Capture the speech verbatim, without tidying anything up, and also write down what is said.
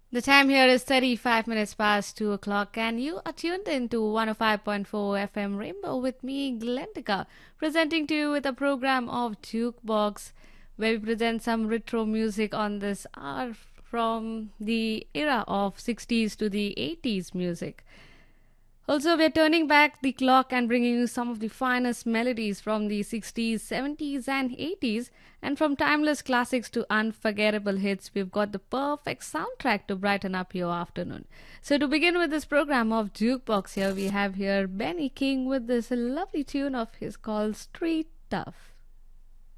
The time here is thirty-five minutes past two o'clock, and you are tuned into one oh five point four F M Rainbow with me, Glendica, presenting to you with a program of Jukebox, where we present some retro music on this hour from the era of sixties to the eighties music. Also, we're turning back the clock and bringing you some of the finest melodies from the sixties, seventies, and eighties. And from timeless classics to unforgettable hits, we've got the perfect soundtrack to brighten up your afternoon. So, to begin with this program of Jukebox, here we have here Benny King with this lovely tune of his called Street Tough.